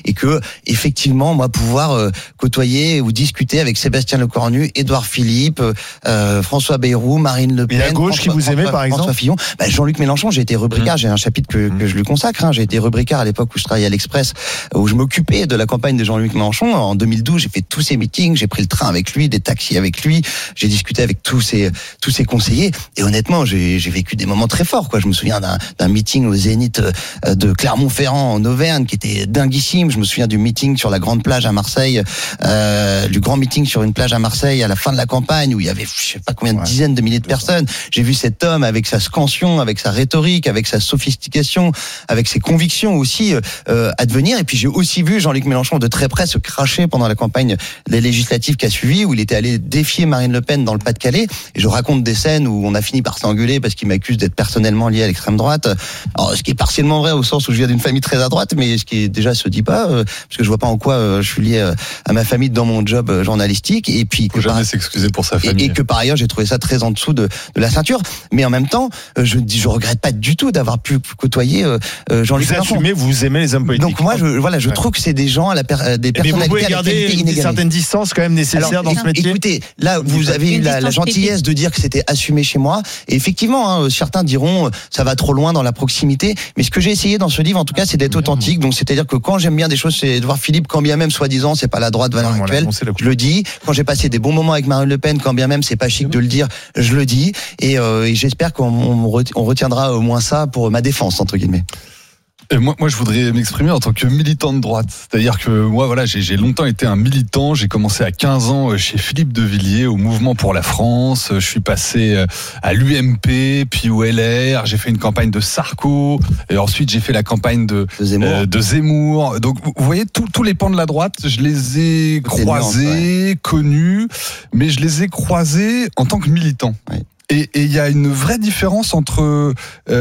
et que effectivement moi pouvoir côtoyer ou discuter avec Sébastien Lecornu, Édouard Philippe, François Bayrou, Marine Le Pen, et à gauche qui vous aimait par exemple, François Fillon, Jean-Luc Mélenchon. J'ai été rubricard, j'ai un chapitre que je lui consacre. J'ai été rubricard à l'époque où je travaillais à l'Express, où je m'occupais de la campagne de Jean-Luc Mélenchon. En 2012, j'ai fait tous ses meetings, j'ai pris le train avec lui, des taxis avec lui, j'ai discuté avec tous ses conseillers. Et honnêtement, j'ai vécu des moments très forts, quoi. Je me souviens d'un meeting au Zénith de Clermont-Ferrand en Auvergne qui était dinguissime. Je me souviens du meeting sur la grande plage à Marseille, du grand meeting sur une plage à Marseille à la fin de la campagne où il y avait je sais pas combien de dizaines de milliers de personnes. J'ai vu cet homme avec sa scansion, avec sa rhétorique, avec sa sophistication, avec ses convictions aussi advenir. Et puis j'ai aussi vu Jean-Luc Mélenchon de très près se cracher pendant la campagne des législatives qui a suivi, où il était allé défier Marine Le Pen dans le Pas-de-Calais. Et je raconte des scènes où on a fini par s'engueuler parce qu'il m'accuse d'être personnellement lié à l'extrême droite. Alors, ce qui est partiellement vrai au sens où je viens d'une famille très à droite, mais ce qui est déjà se dit pas, parce que je vois pas en quoi je suis lié à ma famille dans mon job journalistique. Et puis faut jamais s'excuser pour sa famille. Et que par ailleurs j'ai trouvé ça très en dessous de la ceinture. Mais en même temps, je regrette pas du tout d'avoir pu côtoyer Jean-Luc Mélenchon. Vous aimez les hommes politiques. Donc moi, je trouve que c'est des gens des personnalités. Mais vous pouvez garder une certaine distance quand même nécessaire dans ce métier. Écoutez, là, vous avez eu la gentillesse de dire que c'était assumé chez moi. Et effectivement, certains diront ça va trop loin dans la proximité. Mais ce que j'ai essayé dans ce livre, en tout cas, c'est d'être authentique. Donc, c'est-à-dire que quand j'aime bien des choses chez Édouard Philippe, quand bien même soi-disant c'est pas la droite valeur actuelle, je le dis. Quand j'ai passé des bons moments avec Marine Le Pen, quand bien même c'est pas chic de le dire, je le dis. Et j'espère qu'on retiendra au moins ça pour ma défense entre guillemets. Et moi, je voudrais m'exprimer en tant que militant de droite. C'est-à-dire que moi, voilà, j'ai longtemps été un militant. J'ai commencé à 15 ans chez Philippe de Villiers, au Mouvement pour la France. Je suis passé à l'UMP, puis au LR. J'ai fait une campagne de Sarko. Et ensuite, j'ai fait la campagne de Zemmour. Donc, vous voyez, tous les pans de la droite, je les ai croisés, connus, mais je les ai croisés en tant que militant. Oui. Et il y a une vraie différence entre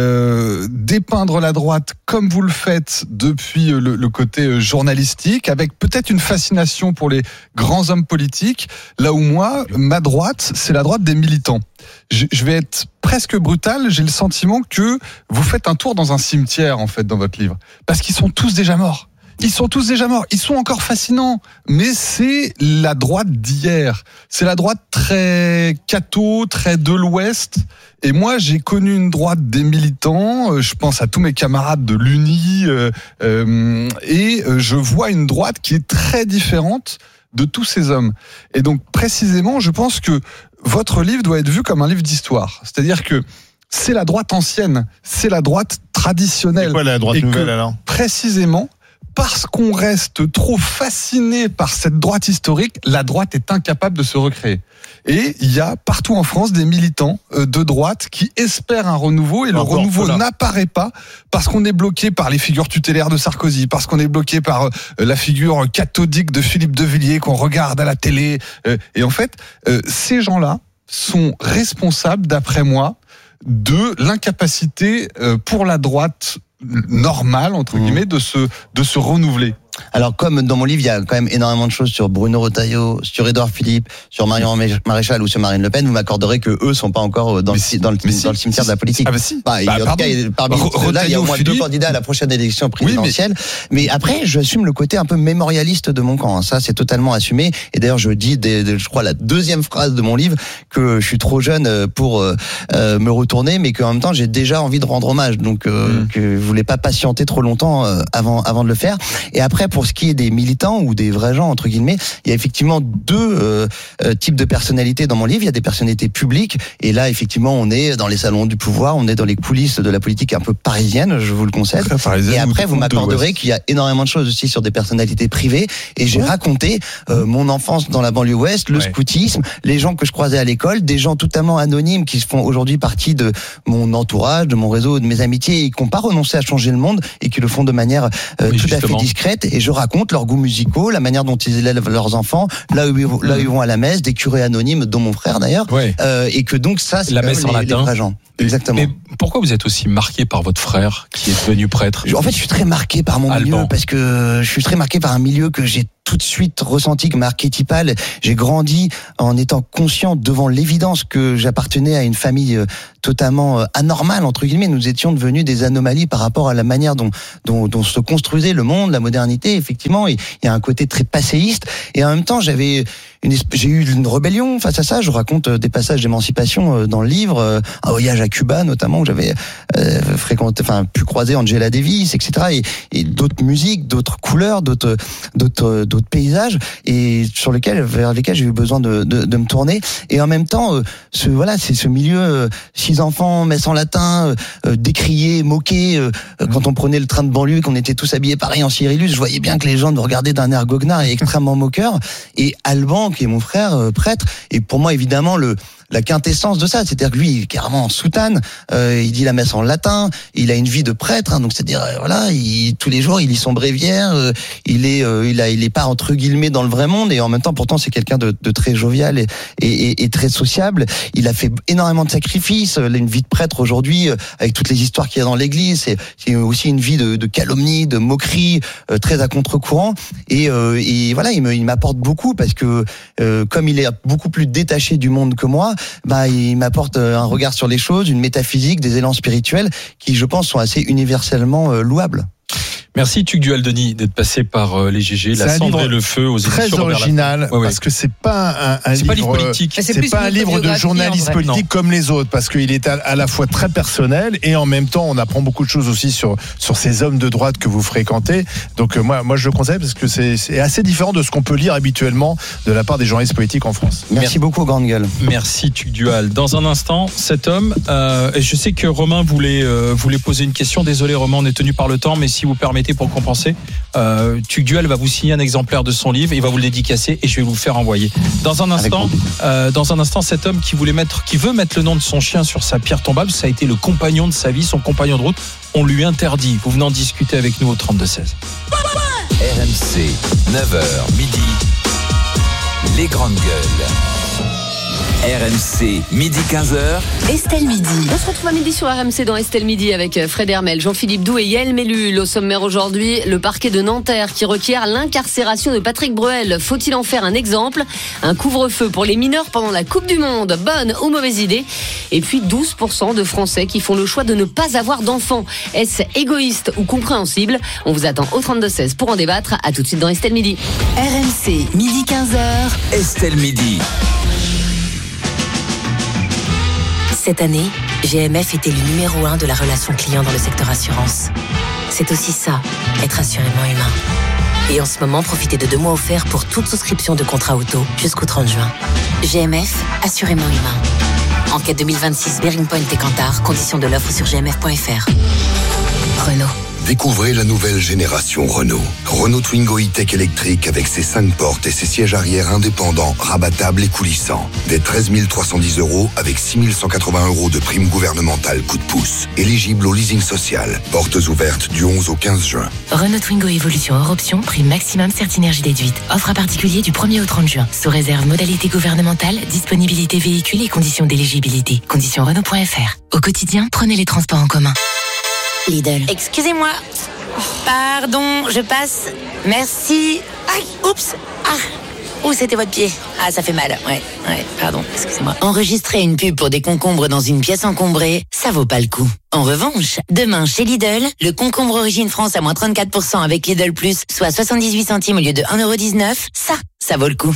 dépeindre la droite comme vous le faites depuis le côté journalistique, avec peut-être une fascination pour les grands hommes politiques, là où moi, ma droite, c'est la droite des militants. Je vais être presque brutal, j'ai le sentiment que vous faites un tour dans un cimetière, en fait, dans votre livre. Parce qu'ils sont tous déjà morts. Ils sont tous déjà morts. Ils sont encore fascinants. Mais c'est la droite d'hier. C'est la droite très catho, très de l'Ouest. Et moi, j'ai connu une droite des militants. Je pense à tous mes camarades de l'Uni. Et je vois une droite qui est très différente de tous ces hommes. Et donc, précisément, je pense que votre livre doit être vu comme un livre d'histoire. C'est-à-dire que c'est la droite ancienne. C'est la droite traditionnelle. C'est quoi la droite nouvelle alors ? Précisément, parce qu'on reste trop fasciné par cette droite historique, la droite est incapable de se recréer. Et il y a partout en France des militants de droite qui espèrent un renouveau, et le renouveau n'apparaît pas parce qu'on est bloqué par les figures tutélaires de Sarkozy, parce qu'on est bloqué par la figure cathodique de Philippe de Villiers qu'on regarde à la télé. Et en fait, ces gens-là sont responsables, d'après moi, de l'incapacité pour la droite normal entre guillemets de se renouveler. Alors comme dans mon livre il y a quand même énormément de choses sur Bruno Retailleau, sur Édouard Philippe, sur Marion Maréchal ou sur Marine Le Pen, vous m'accorderez que eux sont pas encore dans le cimetière de la politique. Ah bah si. En tout cas, parmi là il y a au moins deux candidats à la prochaine élection présidentielle. Mais après j'assume le côté un peu mémorialiste de mon camp. Ça c'est totalement assumé. Et d'ailleurs je dis je crois la deuxième phrase de mon livre que je suis trop jeune pour me retourner, mais qu'en même temps j'ai déjà envie de rendre hommage. Donc que je voulais pas patienter trop longtemps avant de le faire. Et après, pour ce qui est des militants ou des vrais gens, entre guillemets, il y a effectivement deux types de personnalités dans mon livre. Il y a des personnalités publiques, et là, effectivement, on est dans les salons du pouvoir, on est dans les coulisses de la politique un peu parisienne, je vous le concède. Et après, vous m'accorderez qu'il y a énormément de choses aussi sur des personnalités privées, et j'ai raconté mon enfance dans la banlieue ouest, le scoutisme, les gens que je croisais à l'école, des gens totalement anonymes qui font aujourd'hui partie de mon entourage, de mon réseau, de mes amitiés, et qui n'ont pas renoncé à changer le monde, et qui le font de manière tout à fait discrète. Et je raconte leurs goûts musicaux, la manière dont ils élèvent leurs enfants, là où ils vont à la messe, des curés anonymes, dont mon frère d'ailleurs, et que donc ça, c'est la messe en latin. Les vrais gens. Exactement. Mais pourquoi vous êtes aussi marqué par votre frère qui est devenu prêtre ? En fait, je suis très marqué par mon milieu, parce que je suis très marqué par un milieu que j'ai tout de suite ressenti comme archétypal. J'ai grandi en étant conscient devant l'évidence que j'appartenais à une famille totalement anormale, entre guillemets. Nous étions devenus des anomalies par rapport à la manière dont se construisait le monde, la modernité. Effectivement, il y a un côté très passéiste. Et en même temps, j'ai eu une rébellion face à ça. Je raconte des passages d'émancipation dans le livre, un voyage à Cuba notamment, où j'avais pu croiser Angela Davis, etc. Et d'autres musiques, d'autres couleurs, d'autres paysages, et vers lesquels j'ai eu besoin de me tourner. Et en même temps, c'est ce milieu 6 enfants, messe en latin, décrié, moqué. Quand on prenait le train de banlieue et qu'on était tous habillés pareil en Cyrillus, je voyais bien que les gens nous regardaient d'un air goguenard et extrêmement moqueur. Et Alban, qui est mon frère prêtre, et pour moi évidemment la quintessence de ça, c'est-à-dire que lui, il est carrément en soutane, il dit la messe en latin, il a une vie de prêtre, donc c'est-à-dire tous les jours il lit son bréviaire, il est pas entre guillemets dans le vrai monde, et en même temps pourtant c'est quelqu'un de très jovial et très sociable. Il a fait énormément de sacrifices, une vie de prêtre aujourd'hui avec toutes les histoires qu'il y a dans l'église, c'est aussi une vie de calomnie, de moquerie, très à contre-courant, et voilà, il m'apporte beaucoup parce que comme il est beaucoup plus détaché du monde que moi, il m'apporte un regard sur les choses, une métaphysique, des élans spirituels qui, je pense, sont assez universellement louables. Merci Tugdual Denis d'être passé par les GG, La Cendre et le Feu aux éditions très original, parce que c'est pas un livre politique, c'est pas un livre de journaliste politique comme les autres, parce qu'il est à la fois très personnel et en même temps on apprend beaucoup de choses aussi sur ces hommes de droite que vous fréquentez. Donc moi je le conseille parce que c'est assez différent de ce qu'on peut lire habituellement de la part des journalistes politiques en France. Merci beaucoup, grande gueule. Merci Tugdual. Dans un instant, cet homme, et je sais que Romain voulait poser une question. Désolé Romain, on est tenu par le temps, mais si vous permettez, pour compenser, Tugdual va vous signer un exemplaire de son livre, il va vous le dédicacer et je vais vous le faire envoyer. Dans un instant, cet homme qui veut mettre le nom de son chien sur sa pierre tombale, ça a été le compagnon de sa vie, son compagnon de route, on lui interdit. Vous venez en discuter avec nous au 32-16. RMC, 9h, midi, les grandes gueules. RMC, midi 15h. Estelle Midi. On se retrouve à midi sur RMC dans Estelle Midi avec Fred Hermel, Jean-Philippe Doux et Yael Mellul. Au sommaire aujourd'hui, le parquet de Nanterre qui requiert l'incarcération de Patrick Breuel. Faut-il en faire un exemple ? Un couvre-feu pour les mineurs pendant la Coupe du Monde. Bonne ou mauvaise idée ? Et puis 12% de Français qui font le choix de ne pas avoir d'enfants. Est-ce égoïste ou compréhensible ? On vous attend au 32-16 pour en débattre. À tout de suite dans Estelle Midi. RMC, midi 15h. Estelle Midi. Cette année, GMF était le numéro 1 de la relation client dans le secteur assurance. C'est aussi ça, être assurément humain. Et en ce moment, profitez de 2 mois offerts pour toute souscription de contrat auto jusqu'au 30 juin. GMF, assurément humain. Enquête 2026, Bearing Point et Kantar, conditions de l'offre sur gmf.fr. Renault. Découvrez la nouvelle génération Renault. Renault Twingo E-Tech électrique avec ses 5 portes et ses sièges arrière indépendants, rabattables et coulissants. Dès 13 310 € avec 6 180 € de prime gouvernementale coup de pouce. Éligible au leasing social. Portes ouvertes du 11 au 15 juin. Renault Twingo Evolution hors option, prime maximum Certinergie déduite. Offre à particulier du 1er au 30 juin. Sous réserve modalité gouvernementale, disponibilité véhicule et conditions d'éligibilité. Conditions Renault.fr. Au quotidien, prenez les transports en commun. Lidl. Excusez-moi. Pardon, je passe. Merci. Aïe, oups. Où c'était votre pied ? Ça fait mal. Ouais, pardon, excusez-moi. Enregistrer une pub pour des concombres dans une pièce encombrée, ça vaut pas le coup. En revanche, demain chez Lidl, le concombre Origine France à moins 34% avec Lidl Plus, soit 78 centimes au lieu de 1,19 €, ça vaut le coup.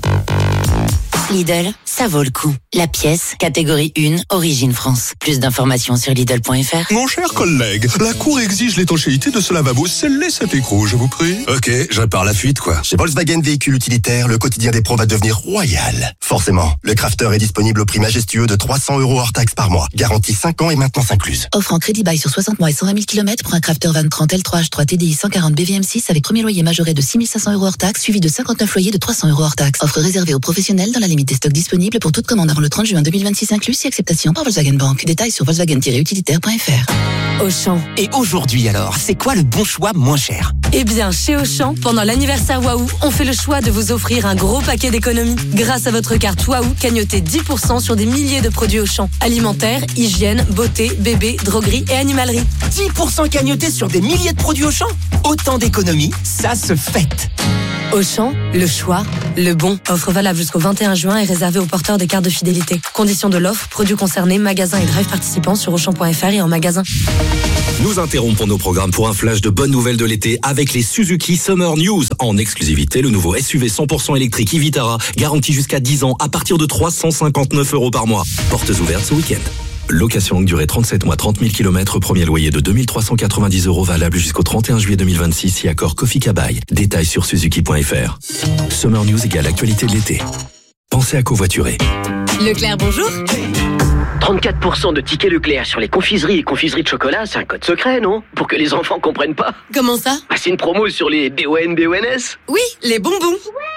Lidl, ça vaut le coup. La pièce, catégorie 1, Origine France. Plus d'informations sur Lidl.fr. Mon cher collègue, la Cour exige l'étanchéité de ce lavabo. Scellez cet écrou, je vous prie. Ok, je repars la fuite, quoi. Chez Volkswagen Véhicules Utilitaires, le quotidien des pros va devenir royal. Forcément, le Crafter est disponible au prix majestueux de 300 € hors taxe par mois. Garantie 5 ans et maintenance incluse. Offre en crédit bail sur 60 mois et 120 000 km pour un Crafter Van 30 L3H3 TDI 140 BVM6 avec premier loyer majoré de 6 500 € hors taxe, suivi de 59 loyers de 300 € hors taxe. Offre réservée aux professionnels dans la limite des stocks disponibles pour toute commande avant le 30 juin 2026 inclus, si acceptation par Volkswagen Bank. Détails sur volkswagen-utilitaire.fr. Auchan. Et aujourd'hui alors, c'est quoi le bon choix moins cher ? Eh bien, chez Auchan, pendant l'anniversaire Waouh, on fait le choix de vous offrir un gros paquet d'économies. Grâce à votre carte Waouh, cagnotez 10% sur des milliers de produits Auchan. Alimentaire, hygiène, beauté, bébé, droguerie et animalerie. 10% cagnotés sur des milliers de produits Auchan ? Autant d'économies, ça se fête. Auchan, le choix, le bon. Offre valable jusqu'au 21 juin et réservée aux porteurs des cartes de fidélité. Conditions de l'offre, produits concernés, magasins et drive participants sur Auchan.fr et en magasin. Nous interrompons nos programmes pour un flash de bonnes nouvelles de l'été avec les Suzuki Summer News. En exclusivité, le nouveau SUV 100% électrique e-Vitara, garanti jusqu'à 10 ans à partir de 359 € par mois. Portes ouvertes ce week-end. Location longue durée 37 mois, 30 000 km, premier loyer de 2390 € valable jusqu'au 31 juillet 2026 si accord Kofi Kabai. Détails sur suzuki.fr. Summer News égale actualité de l'été. Pensez à covoiturer. Leclerc, bonjour. 34% de tickets Leclerc sur les confiseries et confiseries de chocolat, c'est un code secret, non? Pour que les enfants comprennent pas. Comment ça? C'est une promo sur les BON-BONS. Oui, les bonbons.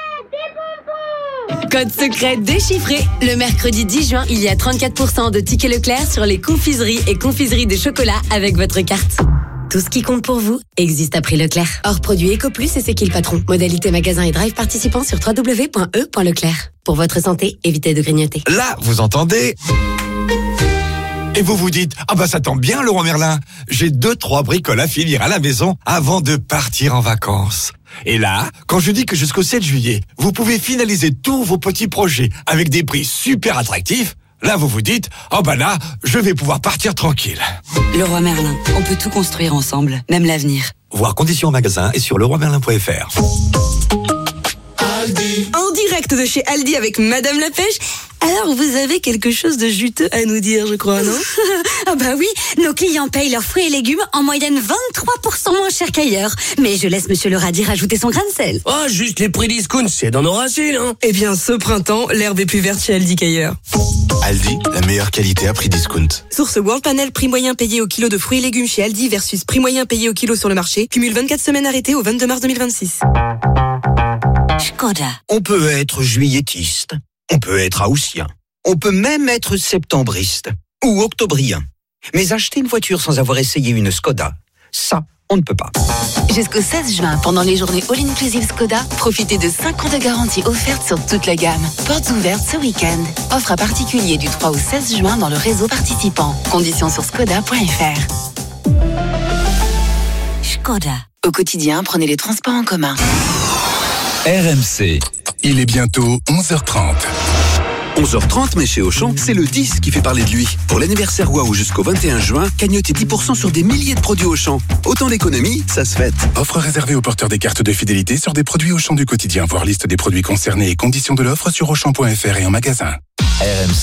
Code secret déchiffré. Le mercredi 10 juin, il y a 34% de tickets Leclerc sur les confiseries et confiseries de chocolat avec votre carte. Tout ce qui compte pour vous existe à prix Leclerc. Hors produit Ecoplus et c'est qui le patron. Modalité magasin et drive participants sur www.e.leclerc. Pour votre santé, évitez de grignoter. Là, vous entendez? Et vous vous dites, ah bah ça tombe bien Leroy Merlin, j'ai 2-3 bricoles à finir à la maison avant de partir en vacances. Et là, quand je dis que jusqu'au 7 juillet, vous pouvez finaliser tous vos petits projets avec des prix super attractifs, là vous vous dites, oh bah là, je vais pouvoir partir tranquille. Leroy Merlin, on peut tout construire ensemble, même l'avenir. Voir conditions en magasin et sur leroymerlin.fr. En direct de chez Aldi avec Madame la Pêche. Alors, vous avez quelque chose de juteux à nous dire, je crois, non? Ah bah oui, nos clients payent leurs fruits et légumes en moyenne 23% moins cher qu'ailleurs. Mais je laisse Monsieur le radis rajouter son grain de sel. Oh, juste les prix discount, c'est dans nos racines, hein. Eh bien, ce printemps, l'herbe est plus verte chez Aldi qu'ailleurs. Aldi, la meilleure qualité à prix discount. Source World Panel, prix moyen payé au kilo de fruits et légumes chez Aldi versus prix moyen payé au kilo sur le marché. Cumule 24 semaines arrêtées au 22 mars 2026. Škoda. On peut être juilletiste, on peut être haussien, on peut même être septembriste ou octobrien. Mais acheter une voiture sans avoir essayé une Škoda, ça, on ne peut pas. Jusqu'au 16 juin, pendant les journées All-Inclusive Škoda, profitez de 5 ans de garantie offerte sur toute la gamme. Portes ouvertes ce week-end. Offre à particulier du 3 au 16 juin dans le réseau participant. Conditions sur škoda.fr. Škoda. Au quotidien, prenez les transports en commun. RMC. Il est bientôt 11h30. 11h30, mais chez Auchan, c'est le 10 qui fait parler de lui. Pour l'anniversaire Waouh jusqu'au 21 juin, cagnotez 10% sur des milliers de produits Auchan. Autant d'économies, ça se fête. Offre réservée aux porteurs des cartes de fidélité sur des produits Auchan du quotidien. Voir liste des produits concernés et conditions de l'offre sur Auchan.fr et en magasin. RMC.